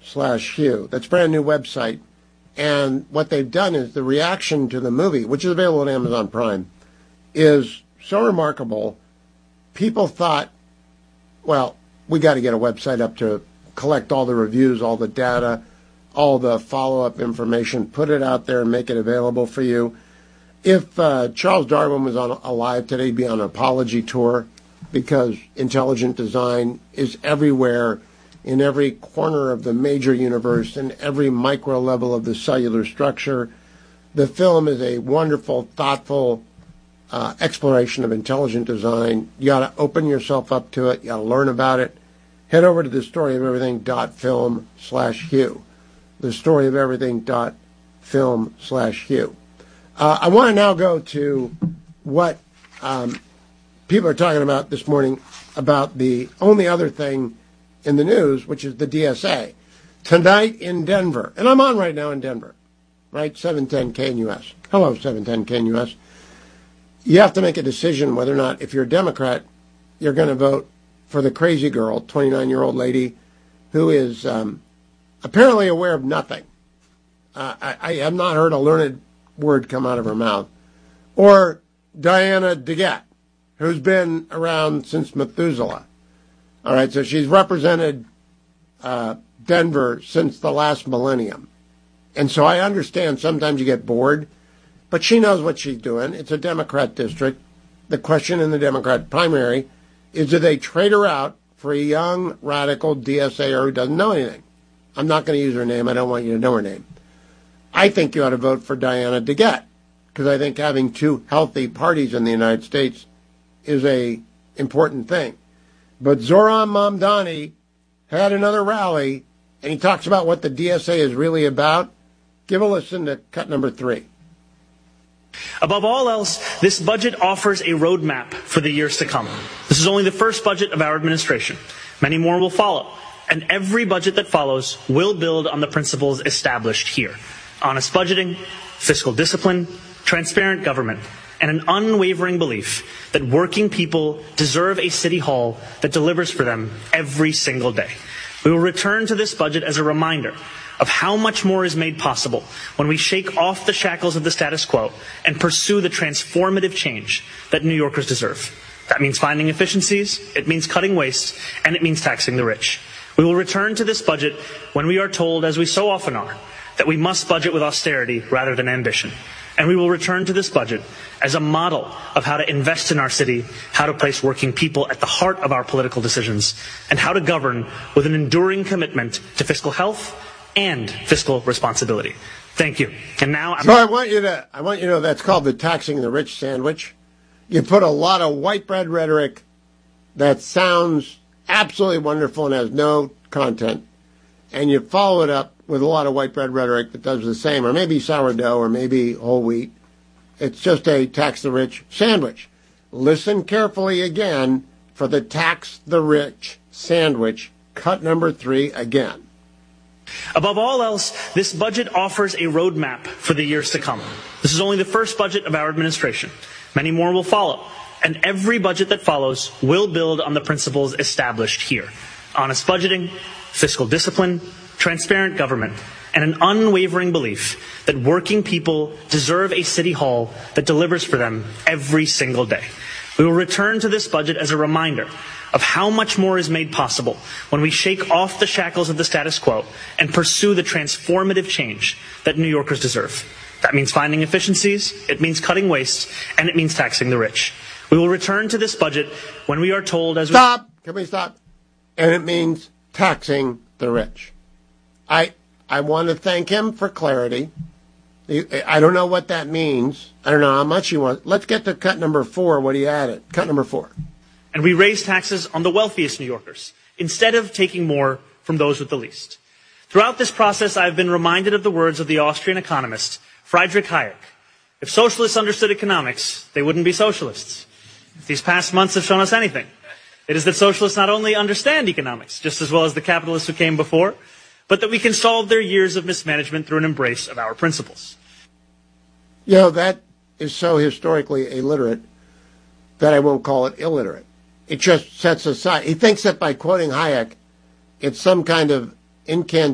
film/Hugh. That's a brand new website. And what they've done is the reaction to the movie, which is available on Amazon Prime, is so remarkable. People thought, well, we got to get a website up to collect all the reviews, all the data, all the follow-up information, put it out there and make it available for you. If Charles Darwin was alive today, he'd be on an apology tour because intelligent design is everywhere, in every corner of the major universe, in every micro level of the cellular structure. The film is a wonderful, thoughtful exploration of intelligent design. You got to open yourself up to it. You got to learn about it. Head over to the storyofelverything.film/Hugh. The storyofelverything.film/Hugh. I want to now go to what people are talking about this morning about the only other thing in the news, which is the DSA. Tonight in Denver, and I'm on right now in Denver, right? 710 KNUS. Hello, 710 KNUS. You have to make a decision whether or not, if you're a Democrat, you're going to vote for the crazy girl, 29-year-old lady, who is apparently aware of nothing. I have not heard a learned word come out of her mouth. Or Diana DeGette, who's been around since Methuselah. All right, so she's represented Denver since the last millennium. And so I understand sometimes you get bored, but she knows what she's doing. It's a Democrat district. The question in the Democrat primary is, do they trade her out for a young, radical DSAer who doesn't know anything? I'm not going to use her name. I don't want you to know her name. I think you ought to vote for Diana DeGette, because I think having two healthy parties in the United States is a important thing. But Zoran Mamdani had another rally, and he talks about what the DSA is really about. Give a listen to cut number 3. Above all else, this budget offers a roadmap for the years to come. This is only the first budget of our administration. Many more will follow, and every budget that follows will build on the principles established here. Honest budgeting, fiscal discipline, transparent government, and an unwavering belief that working people deserve a city hall that delivers for them every single day. We will return to this budget as a reminder of how much more is made possible when we shake off the shackles of the status quo and pursue the transformative change that New Yorkers deserve. That means finding efficiencies, it means cutting waste, and it means taxing the rich. We will return to this budget when we are told, as we so often are, that we must budget with austerity rather than ambition. And we will return to this budget as a model of how to invest in our city, how to place working people at the heart of our political decisions, and how to govern with an enduring commitment to fiscal health and fiscal responsibility. Thank you. And now I want you to know that's called the taxing the rich sandwich. You put a lot of white bread rhetoric that sounds absolutely wonderful and has no content, and you follow it up with a lot of white bread rhetoric that does the same, or maybe sourdough, or maybe whole wheat. It's just a tax the rich sandwich. Listen carefully again for the tax the rich sandwich, cut number 3 again. Above all else, this budget offers a roadmap for the years to come. This is only the first budget of our administration. Many more will follow, and every budget that follows will build on the principles established here. Honest budgeting, fiscal discipline, transparent government, and an unwavering belief that working people deserve a city hall that delivers for them every single day. We will return to this budget as a reminder of how much more is made possible when we shake off the shackles of the status quo and pursue the transformative change that New Yorkers deserve. That means finding efficiencies, it means cutting waste, and it means taxing the rich. We will return to this budget when we are told as Stop! Can we stop? And it means taxing the rich. I want to thank him for clarity. I don't know what that means. I don't know how much he wants. Let's get to cut number 4, what he added. Cut number 4. And we raise taxes on the wealthiest New Yorkers, instead of taking more from those with the least. Throughout this process, I have been reminded of the words of the Austrian economist, Friedrich Hayek. If socialists understood economics, they wouldn't be socialists. If these past months have shown us anything, it is that socialists not only understand economics, just as well as the capitalists who came before, but that we can solve their years of mismanagement through an embrace of our principles. You know, that is so historically illiterate that I won't call it illiterate. It just sets aside. He thinks that by quoting Hayek, it's some kind of incantation